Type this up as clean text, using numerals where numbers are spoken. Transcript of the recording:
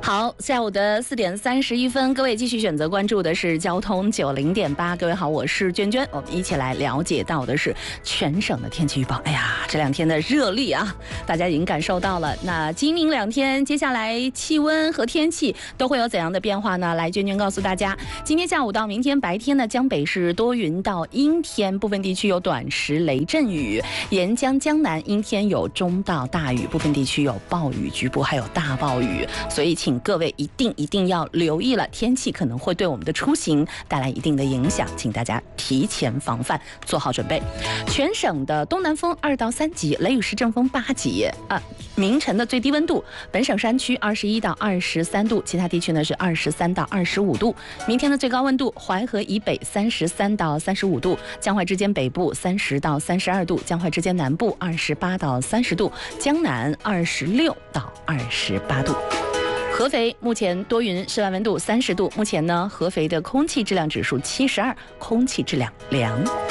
好，下午的4点31分，各位继续选择关注的是交通90.8。各位好，我是娟娟，我们一起来了解到的是全省的天气预报。哎呀，这2天的热力啊，大家已经感受到了。那今明2天，接下来气温和天气都会有怎样的变化呢？来，娟娟告诉大家，今天下午到明天白天呢，江北是多云到阴天，部分地区有短时雷阵雨；沿江江南阴天有中到大雨，部分地区有暴雨，局部还有大暴雨。所以请各位一定要留意了，天气可能会对我们的出行带来一定的影响，请大家提前防范，做好准备。全省的东南风2到3级，雷雨时阵风8级。明晨的最低温度，本省山区21到23度，其他地区呢是23到25度。明天的最高温度，淮河以北33到35度，江淮之间北部30到32度，江淮之间南部28到30度，江南26到28度。合肥目前多云，室外温度30度。目前呢，合肥的空气质量指数72，空气质量良。